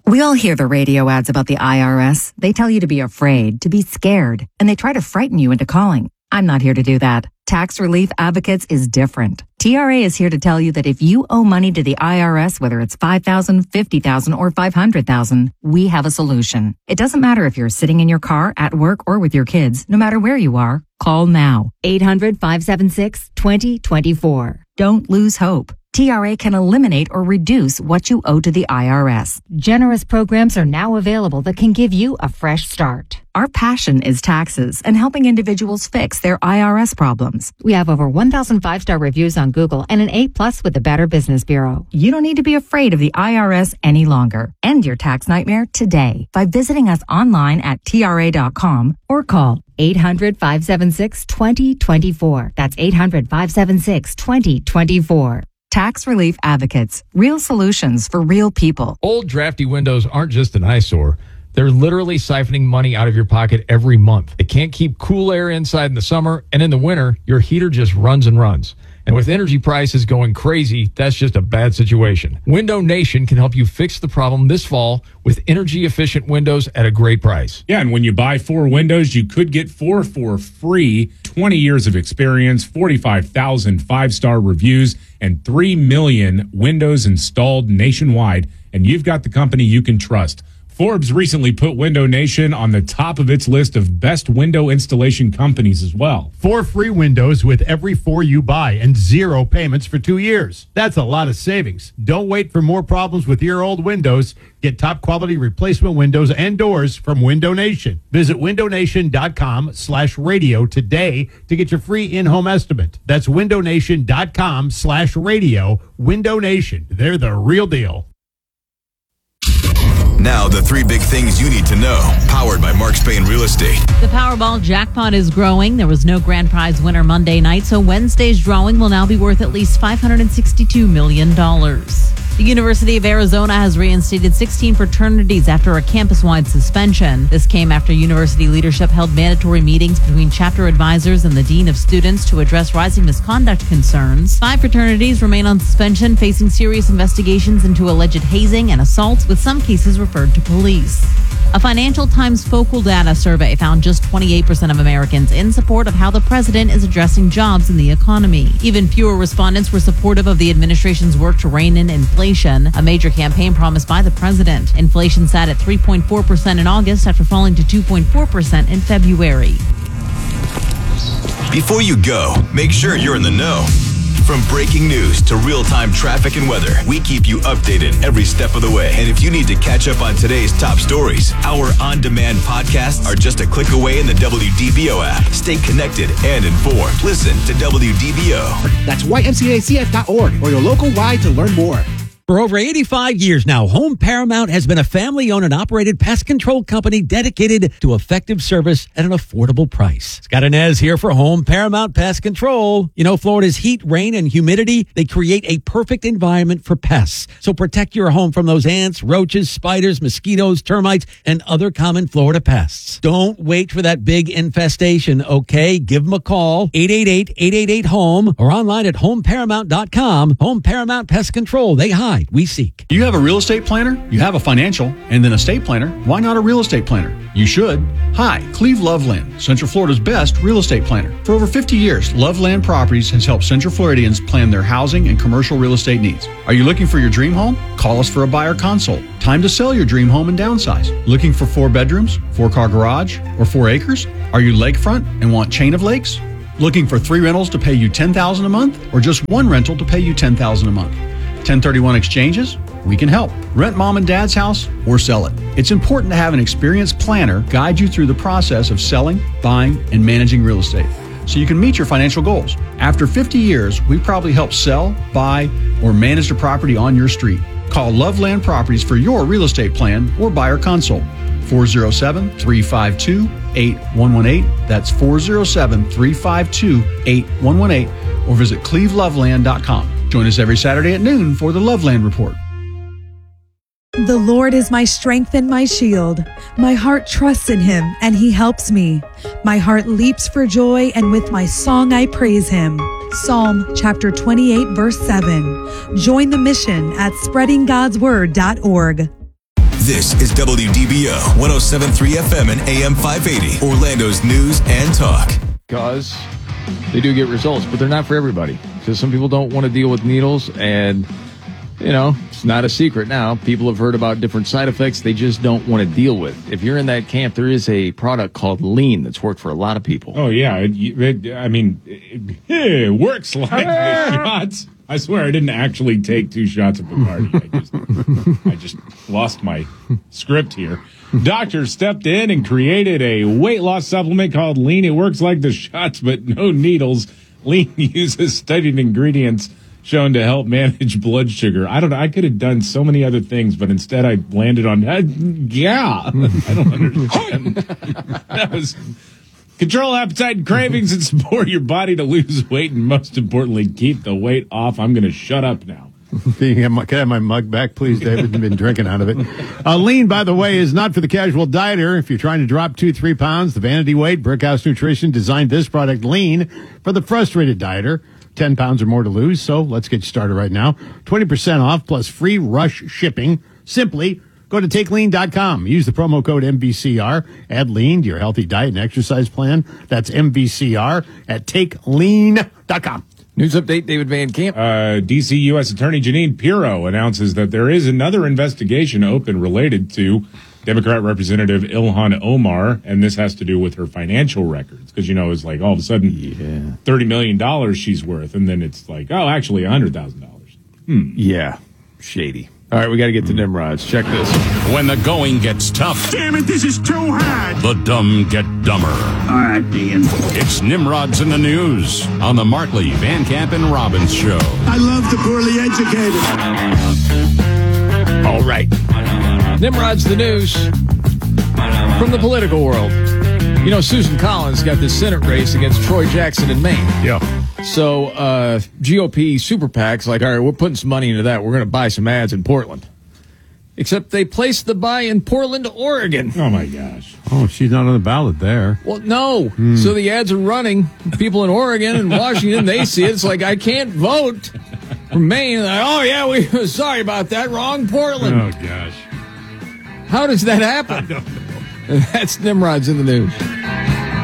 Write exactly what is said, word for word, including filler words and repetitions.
We all hear the radio ads about the I R S. They tell you to be afraid, to be scared, and they try to frighten you into calling. I'm not here to do that. Tax Relief Advocates is different. T R A is here to tell you that if you owe money to the I R S, whether it's five thousand dollars, fifty thousand dollars, or five hundred thousand dollars, we have a solution. It doesn't matter if you're sitting in your car, at work, or with your kids. No matter where you are, call now. eight hundred, five seven six, two zero two four. Don't lose hope. T R A can eliminate or reduce what you owe to the I R S. Generous programs are now available that can give you a fresh start. Our passion is taxes and helping individuals fix their I R S problems. We have over one thousand five-star reviews on Google and an A plus with the Better Business Bureau. You don't need to be afraid of the I R S any longer. End your tax nightmare today by visiting us online at T R A dot com or call eight hundred, five seven six, two zero two four. That's eight hundred, five seven six, two zero two four. Tax Relief Advocates. Real solutions for real people. Old drafty windows aren't just an eyesore. They're literally siphoning money out of your pocket every month. It can't keep cool air inside in the summer, and in the winter, your heater just runs and runs. And with energy prices going crazy, that's just a bad situation. Window Nation can help you fix the problem this fall with energy-efficient windows at a great price. Yeah, and when you buy four windows, you could get four for free. twenty years of experience, forty-five thousand five-star reviews, and three million windows installed nationwide. And you've got the company you can trust. Forbes recently put Window Nation on the top of its list of best window installation companies as well. Four free windows with every four you buy and zero payments for two years. That's a lot of savings. Don't wait for more problems with your old windows. Get top quality replacement windows and doors from Window Nation. Visit window nation dot com slash radio today to get your free in-home estimate. That's window nation dot com slash radio. Window Nation. They're the real deal. Now, the three big things you need to know. Powered by Mark Spain Real Estate. The Powerball jackpot is growing. There was no grand prize winner Monday night, so Wednesday's drawing will now be worth at least five hundred sixty-two million dollars. The University of Arizona has reinstated sixteen fraternities after a campus-wide suspension. This came after university leadership held mandatory meetings between chapter advisors and the dean of students to address rising misconduct concerns. Five fraternities remain on suspension, facing serious investigations into alleged hazing and assaults, with some cases referred to police. A Financial Times Focal Data survey found just twenty-eight percent of Americans in support of how the president is addressing jobs in the economy. Even fewer respondents were supportive of the administration's work to rein in inflation, a major campaign promise by the president. Inflation sat at three point four percent in August after falling to two point four percent in February. Before you go, make sure you're in the know. From breaking news to real-time traffic and weather, we keep you updated every step of the way. And if you need to catch up on today's top stories, our on-demand podcasts are just a click away in the W D B O app. Stay connected and informed. Listen to W D B O. That's Y M C A C F dot org or your local Y to learn more. For over eighty-five years now, Home Paramount has been a family-owned and operated pest control company dedicated to effective service at an affordable price. Scott Inez here for Home Paramount Pest Control. You know, Florida's heat, rain, and humidity, they create a perfect environment for pests. So protect your home from those ants, roaches, spiders, mosquitoes, termites, and other common Florida pests. Don't wait for that big infestation, okay? Give them a call, eight eight eight, eight eight eight, HOME, or online at home paramount dot com. Home Paramount Pest Control. They hide. We seek. You have a real estate planner, you have a financial, and then a estate planner. Why not a real estate planner? You should. Hi, Cleve Loveland, Central Florida's best real estate planner. For over fifty years, Loveland Properties has helped Central Floridians plan their housing and commercial real estate needs. Are you looking for your dream home? Call us for a buyer consult. Time to sell your dream home and downsize. Looking for four bedrooms, four-car garage, or four acres? Are you lakefront and want chain of lakes? Looking for three rentals to pay you ten thousand dollars a month, or just one rental to pay you ten thousand dollars a month? ten thirty-one exchanges? We can help. Rent mom and dad's house or sell it. It's important to have an experienced planner guide you through the process of selling, buying, and managing real estate so you can meet your financial goals. After fifty years, we've probably helped sell, buy, or manage the property on your street. Call Loveland Properties for your real estate plan or buyer consult. four oh seven, three five two, eight one one eight. That's four oh seven, three five two, eight one one eight. Or visit cleve loveland dot com. Join us every Saturday at noon for the Loveland Report. The Lord is my strength and my shield. My heart trusts in him, and he helps me. My heart leaps for joy, and with my song I praise him. Psalm chapter twenty-eight, verse seven. Join the mission at spreading gods word dot org. This is W D B O one oh seven point three F M and A M five eighty, Orlando's news and talk. Because they do get results, but they're not for everybody. Because some people don't want to deal with needles, and, you know, it's not a secret now. People have heard about different side effects they just don't want to deal with. If you're in that camp, there is a product called Lean that's worked for a lot of people. Oh, yeah. It, it, I mean, it, it works like the shots. I swear I didn't actually take two shots of Bacardi. I just, I just lost my script here. Doctors stepped in and created a weight loss supplement called Lean. It works like the shots, but no needles. Lean uses studied ingredients shown to help manage blood sugar. I don't know. I could have done so many other things, but instead I landed on, uh, yeah. I don't understand. That was... Control appetite and cravings and support your body to lose weight and, most importantly, keep the weight off. I'm going to shut up now. Can I have my mug back, please, David? I've been drinking out of it. Uh, Lean, by the way, is not for the casual dieter. If you're trying to drop two, three pounds, the Vanity Weight Brickhouse Nutrition designed this product, Lean, for the frustrated dieter. ten pounds or more to lose, so let's get started right now. twenty percent off plus free rush shipping. Simply go to take lean dot com. Use the promo code M V C R. Add Lean to your healthy diet and exercise plan. That's M V C R at take lean dot com. News update, David Van Camp. Uh, D C U S Attorney Jeanine Pirro announces that there is another investigation open related to Democrat Representative Ilhan Omar, and this has to do with her financial records. Because, you know, it's like all of a sudden yeah. thirty million dollars she's worth, and then it's like, oh, actually one hundred thousand dollars. Hmm. Yeah, shady. All right, we got to get to Nimrods. Check this. When the going gets tough. Damn it, this is too hard. The dumb get dumber. All right, Dean. It's Nimrods in the News on the Markley, Van Camp, and Robbins Show. I love the poorly educated. All right. Nimrod's the news from the political world. You know, Susan Collins got this Senate race against Troy Jackson in Maine. Yeah. So uh, G O P super PAC's like, all right, we're putting some money into that. We're going to buy some ads in Portland. Except they placed the buy in Portland, Oregon. Oh, my gosh. Oh, she's not on the ballot there. Well, no. Mm. So the ads are running. People in Oregon and Washington, they see it. It's like, I can't vote for Maine. Like, oh, yeah, we sorry about that. Wrong Portland. Oh, gosh. How does that happen? I don't know. That's Nimrod's in the news.